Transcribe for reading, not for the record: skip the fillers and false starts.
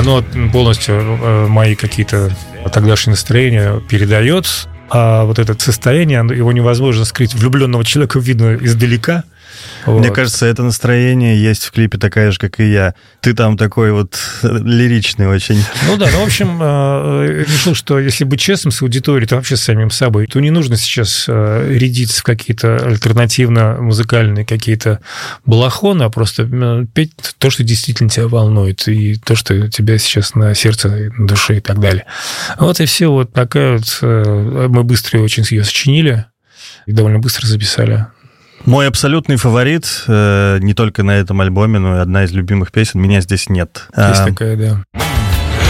Оно полностью мои какие-то тогдашние настроения передает. А вот это состояние, его невозможно скрыть. Влюбленного человека видно издалека. Мне кажется, это настроение есть в клипе такая же, как и я. Ты там такой вот лиричный очень. Ну да, в общем, решил, что если быть честным с аудиторией, то вообще с самим собой, то не нужно сейчас рядиться в какие-то альтернативно-музыкальные какие-то балахоны, а просто петь то, что действительно тебя волнует, и то, что тебя сейчас на сердце, на душе и так далее. Вот и все. Вот такая вот... Мы быстро очень ее сочинили и довольно быстро записали. Мой абсолютный фаворит, не только на этом альбоме, но и одна из любимых песен «Меня здесь нет». Есть такая, да.